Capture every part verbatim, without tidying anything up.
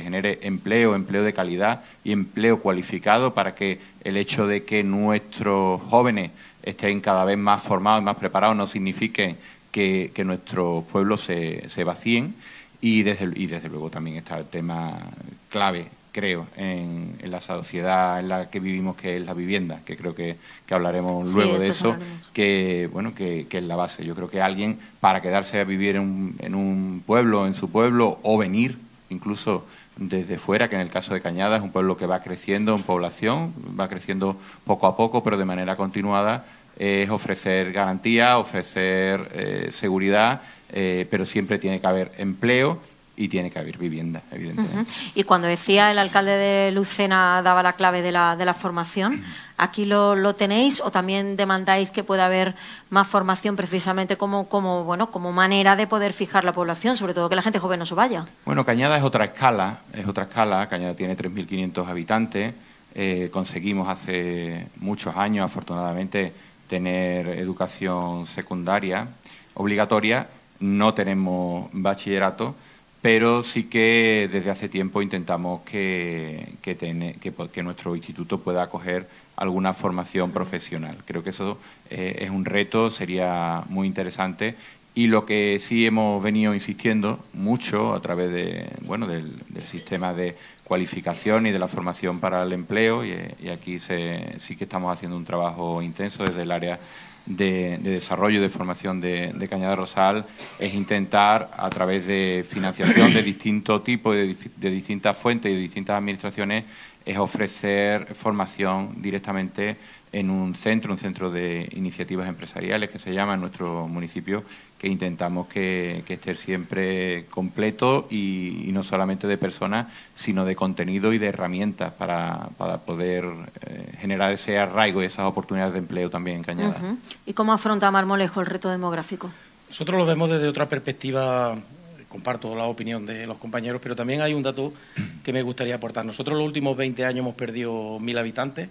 genere empleo, empleo de calidad y empleo cualificado para que el hecho de que nuestros jóvenes estén cada vez más formados y más preparados no signifique que, que nuestros pueblos se, se vacíen. Y desde, y desde luego también está el tema clave, creo, en, en la sociedad en la que vivimos, que es la vivienda, que creo que, que hablaremos sí, luego de eso, hablaremos. que bueno que, que es la base. Yo creo que alguien, para quedarse a vivir en un, en un pueblo, en su pueblo, o venir incluso desde fuera, que en el caso de Cañada es un pueblo que va creciendo en población, va creciendo poco a poco, pero de manera continuada, es ofrecer garantía, ofrecer eh, seguridad, eh, pero siempre tiene que haber empleo y tiene que haber vivienda, evidentemente. Uh-huh. Y cuando decía el alcalde de Lucena, daba la clave de la, de la formación, uh-huh. ¿aquí lo, lo tenéis o también demandáis que pueda haber más formación precisamente como, como, bueno, como manera de poder fijar la población, sobre todo que la gente joven no se vaya? Bueno, Cañada es otra escala, es otra escala. Cañada tiene tres mil quinientos habitantes. Eh, conseguimos hace muchos años, afortunadamente, tener educación secundaria obligatoria. No tenemos bachillerato, pero sí que desde hace tiempo intentamos que, que, ten, que, que nuestro instituto pueda acoger alguna formación profesional. Creo que eso eh, es un reto, sería muy interesante. Y lo que sí hemos venido insistiendo mucho a través de, bueno, del, del sistema de cualificación y de la formación para el empleo, y, y aquí se, sí que estamos haciendo un trabajo intenso desde el área de, de desarrollo y de formación de, de Cañada Rosal, es intentar, a través de financiación de distintos tipos, de, de distintas fuentes y de distintas administraciones, es ofrecer formación directamente en un centro, un centro de iniciativas empresariales que se llama en nuestro municipio, que intentamos que, que esté siempre completo y, y no solamente de personas, sino de contenido y de herramientas para, para poder eh, generar ese arraigo y esas oportunidades de empleo también en Cañada. Uh-huh. ¿Y cómo afronta Marmolejo el reto demográfico? Nosotros lo vemos desde otra perspectiva. Comparto la opinión de los compañeros, pero también hay un dato que me gustaría aportar. Nosotros los últimos veinte años hemos perdido mil habitantes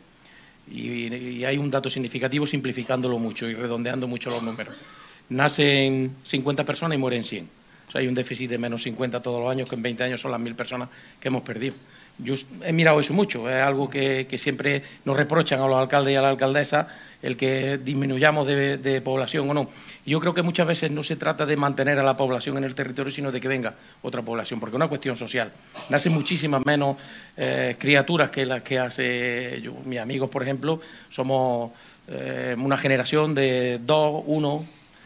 y, y hay un dato significativo simplificándolo mucho y redondeando mucho los números. Nacen cincuenta personas y mueren cien. O sea, hay un déficit de menos cincuenta todos los años, que en veinte años son las mil personas que hemos perdido. Yo he mirado eso mucho, es algo que, que siempre nos reprochan a los alcaldes y a la alcaldesa, el que disminuyamos de, de población o no. Y yo creo que muchas veces no se trata de mantener a la población en el territorio, sino de que venga otra población, porque es una cuestión social. Nacen muchísimas menos eh, criaturas que las que hace yo. Mis amigos, por ejemplo, somos eh, una generación de dos, uno,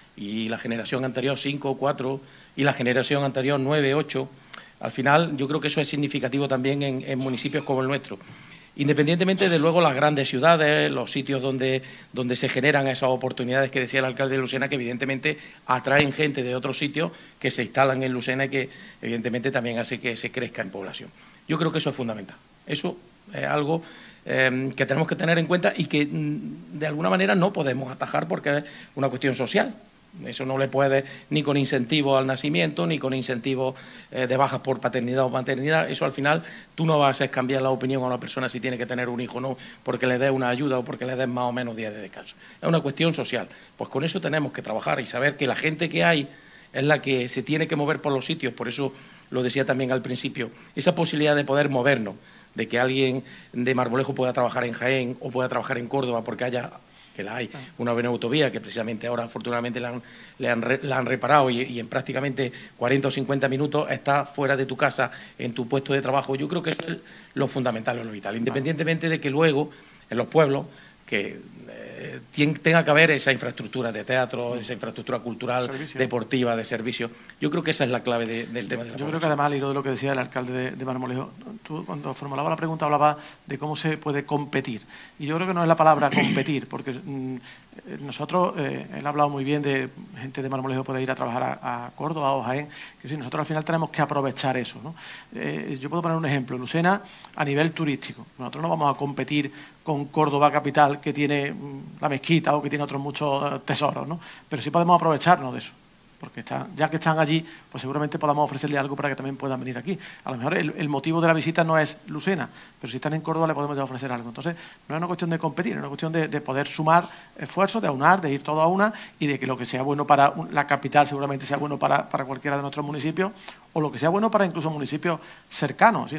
y la generación anterior cinco, cuatro, y la generación anterior nueve, ocho. Al final, yo creo que eso es significativo también en, en municipios como el nuestro. Independientemente de luego las grandes ciudades, los sitios donde, donde se generan esas oportunidades que decía el alcalde de Lucena, que evidentemente atraen gente de otros sitios que se instalan en Lucena y que evidentemente también hace que se crezca en población. Yo creo que eso es fundamental. Eso es algo eh, que tenemos que tener en cuenta y que de alguna manera no podemos atajar porque es una cuestión social. Eso no le puede ni con incentivos al nacimiento, ni con incentivos eh, de bajas por paternidad o maternidad. Eso al final tú no vas a hacer cambiar la opinión a una persona si tiene que tener un hijo o no, porque le des una ayuda o porque le des más o menos días de descanso. Es una cuestión social. Pues con eso tenemos que trabajar y saber que la gente que hay es la que se tiene que mover por los sitios. Por eso lo decía también al principio, esa posibilidad de poder movernos, de que alguien de Marmolejo pueda trabajar en Jaén o pueda trabajar en Córdoba porque haya... que la hay, una buena autovía que precisamente ahora afortunadamente la han, le han, re, la han reparado y, y en prácticamente cuarenta o cincuenta minutos está fuera de tu casa, en tu puesto de trabajo. Yo creo que eso es lo fundamental, lo vital, independientemente de que luego en los pueblos que eh, tenga que haber esa infraestructura de teatro, esa infraestructura cultural, servicio, deportiva, de servicio. Yo creo que esa es la clave de, del tema de la Yo creo que además, al hilo de lo que decía el alcalde de, de Marmolejo, tú cuando formulaba la pregunta hablaba de cómo se puede competir. Y yo creo que no es la palabra competir, porque mmm, nosotros, eh, él ha hablado muy bien de gente de Marmolejo puede ir a trabajar a, a Córdoba o Jaén, que sí, nosotros al final tenemos que aprovechar eso, ¿no? Eh, yo puedo poner un ejemplo, Lucena a nivel turístico. Nosotros no vamos a competir con Córdoba capital, que tiene la mezquita o que tiene otros muchos tesoros, ¿no? Pero sí podemos aprovecharnos de eso, porque está, ya que están allí, pues seguramente podamos ofrecerles algo para que también puedan venir aquí. A lo mejor el, el motivo de la visita no es Lucena, pero si están en Córdoba le podemos ofrecer algo. Entonces, no es una cuestión de competir, es una cuestión de, de poder sumar esfuerzos, de aunar, de ir todo a una y de que lo que sea bueno para la capital seguramente sea bueno para, para cualquiera de nuestros municipios o lo que sea bueno para incluso municipios cercanos, ¿sí?